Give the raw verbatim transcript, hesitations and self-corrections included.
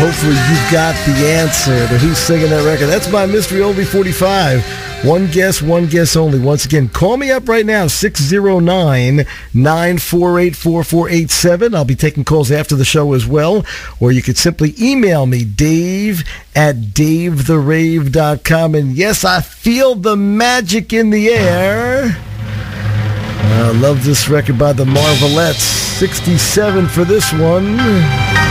hopefully you got the answer to who's singing that record. That's my Mystery Oldie forty-five. One guess, one guess only. Once again, call me up right now, six oh nine, nine four eight, four four eight seven. I'll be taking calls after the show as well. Or you could simply email me, Dave at dave the rave dot com. And yes, I feel the magic in the air. I love this record by the Marvelettes. sixty-seven for this one.